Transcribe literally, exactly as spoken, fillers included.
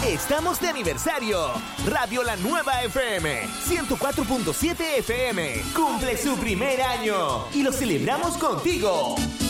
Estamos de aniversario. Radio La Nueva F M ciento cuatro punto siete F M cumple su primer año y lo celebramos contigo.